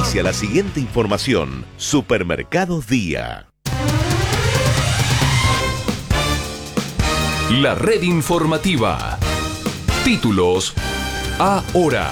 Auspicia la siguiente información. Supermercados Día. La red informativa. Títulos ahora.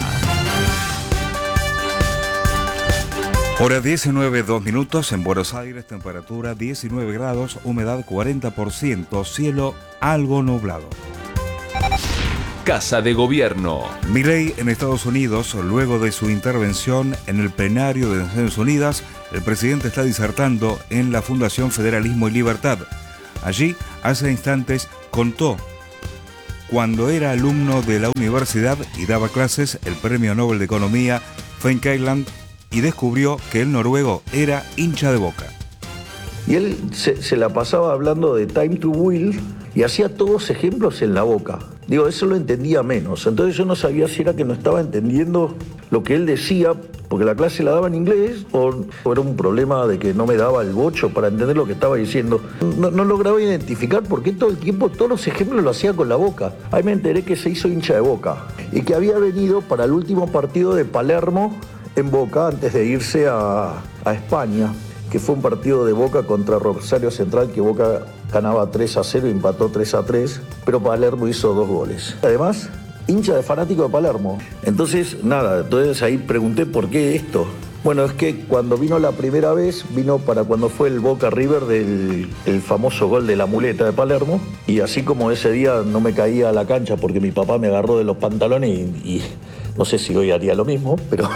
Hora 19:02 en Buenos Aires, temperatura 19 grados, humedad 40%, cielo algo nublado. Casa de Gobierno. Milei en Estados Unidos, luego de su intervención en el plenario de Naciones Unidas, el presidente está disertando en la Fundación Federalismo y Libertad. Allí, hace instantes, contó cuando era alumno de la universidad y daba clases el Premio Nobel de Economía Finn Keyland y descubrió que el noruego era hincha de Boca. Y él se la pasaba hablando de Time to Will y hacía todos ejemplos en la boca. Digo, eso lo entendía menos. Entonces yo no sabía si era que no estaba entendiendo lo que él decía, porque la clase la daba en inglés, o era un problema de que no me daba el bocho para entender lo que estaba diciendo. No lograba identificar por qué todo el tiempo todos los ejemplos lo hacía con la boca. Ahí me enteré que se hizo hincha de Boca y que había venido para el último partido de Palermo en Boca antes de irse a España, que fue un partido de Boca contra Rosario Central, que Boca ganaba 3-0 y empató 3-3, pero Palermo hizo 2 goles. Además, hincha de fanático de Palermo. Entonces ahí pregunté por qué esto. Bueno, es que cuando vino la primera vez, vino para cuando fue el Boca River del el famoso gol de la muleta de Palermo, y así como ese día no me caía a la cancha porque mi papá me agarró de los pantalones y no sé si hoy haría lo mismo, pero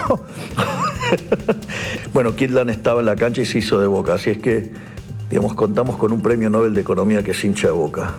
bueno, Kidland estaba en la cancha y se hizo de Boca, así es que, digamos, contamos con un premio Nobel de Economía que es hincha de Boca.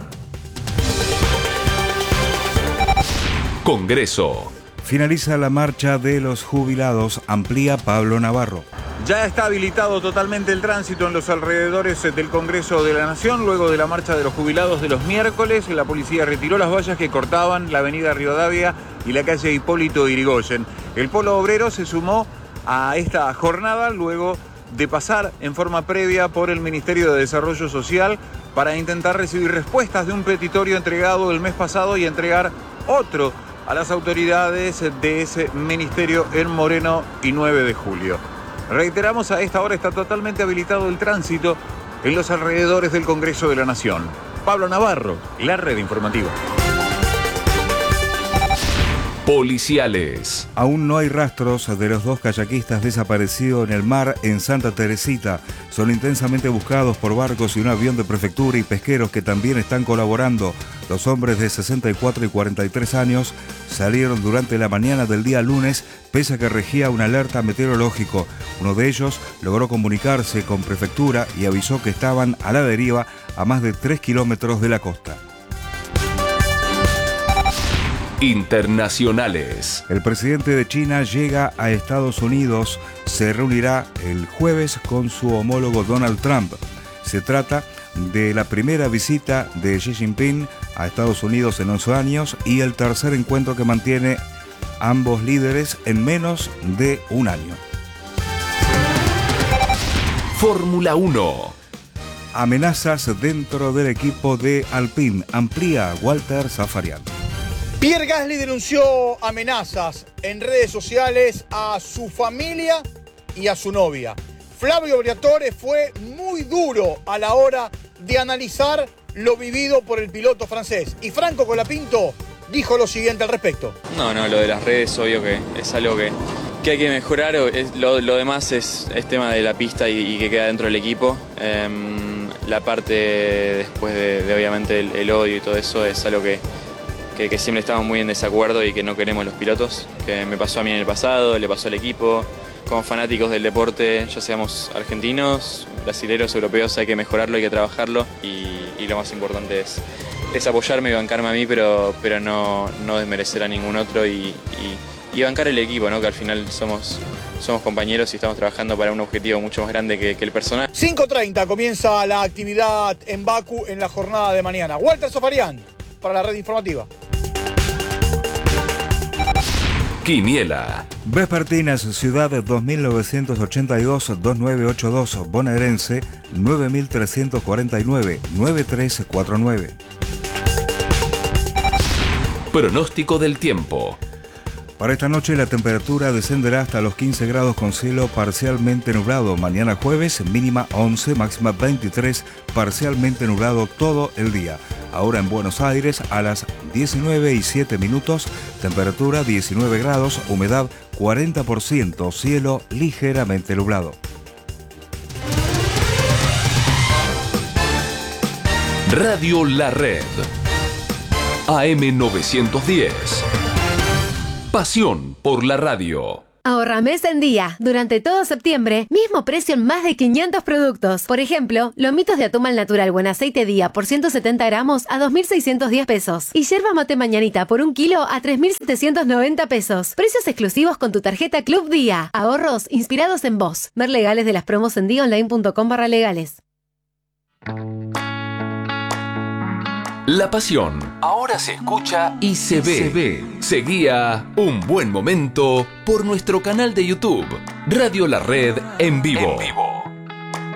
Congreso. Finaliza la marcha de los jubilados, amplía Pablo Navarro. Ya está habilitado totalmente el tránsito en los alrededores del Congreso de la Nación. Luego de la marcha de los jubilados de los miércoles, la policía retiró las vallas que cortaban la avenida Rivadavia y la calle Hipólito Yrigoyen. El Polo Obrero se sumó a esta jornada luego de pasar en forma previa por el Ministerio de Desarrollo Social para intentar recibir respuestas de un petitorio entregado el mes pasado y entregar otro a las autoridades de ese ministerio en Moreno y 9 de julio. Reiteramos, a esta hora está totalmente habilitado el tránsito en los alrededores del Congreso de la Nación. Pablo Navarro, la red informativa. Policiales. Aún no hay rastros de los 2 kayakistas desaparecidos en el mar en Santa Teresita. Son intensamente buscados por barcos y un avión de prefectura y pesqueros que también están colaborando. Los hombres de 64 y 43 años salieron durante la mañana del día lunes, pese a que regía una alerta meteorológico. Uno de ellos logró comunicarse con prefectura y avisó que estaban a la deriva a más de 3 kilómetros de la costa. Internacionales. El presidente de China llega a Estados Unidos, se reunirá el jueves con su homólogo Donald Trump. Se trata de la primera visita de Xi Jinping a Estados Unidos en 11 años y el tercer encuentro que mantiene ambos líderes en menos de un año. Fórmula 1. Amenazas dentro del equipo de Alpine, amplía Walter Zafarian. Pierre Gasly denunció amenazas en redes sociales a su familia y a su novia. Flavio Briatore fue muy duro a la hora de analizar lo vivido por el piloto francés. Y Franco Colapinto dijo lo siguiente al respecto. No, lo de las redes, obvio que es algo que hay que mejorar. Lo demás es tema de la pista y que queda dentro del equipo. La parte después de obviamente el odio y todo eso es algo que siempre estamos muy en desacuerdo y que no queremos los pilotos, que me pasó a mí en el pasado, le pasó al equipo. Como fanáticos del deporte, ya seamos argentinos, brasileños, europeos, hay que mejorarlo, hay que trabajarlo y lo más importante es apoyarme y bancarme a mí, pero no desmerecer a ningún otro y bancar el equipo, ¿no? Que al final somos compañeros y estamos trabajando para un objetivo mucho más grande que el personal. 5:30 comienza la actividad en Bakú en la jornada de mañana. Walter Zafarian para la red informativa. Quiniela. Vespertinas, Ciudad 2982-2982, bonaerense 9349-9349. Pronóstico del tiempo. Para esta noche la temperatura descenderá hasta los 15 grados con cielo parcialmente nublado. Mañana jueves mínima 11, máxima 23, parcialmente nublado todo el día. Ahora en Buenos Aires a las 19:07, temperatura 19 grados, humedad 40%, cielo ligeramente nublado. Radio La Red. AM 910. Pasión por la radio. Ahorra mes en día. Durante todo septiembre, mismo precio en más de 500 productos. Por ejemplo, lomitos de atún al natural buen aceite día por 170 gramos a 2.610 pesos. Y yerba mate mañanita por 1 kilo a 3.790 pesos. Precios exclusivos con tu tarjeta Club Día. Ahorros inspirados en vos. Ver legales de las promos en diaonline.com/legales. La pasión ahora se escucha y se ve. Seguía Un Buen Momento por nuestro canal de YouTube, Radio La Red en vivo.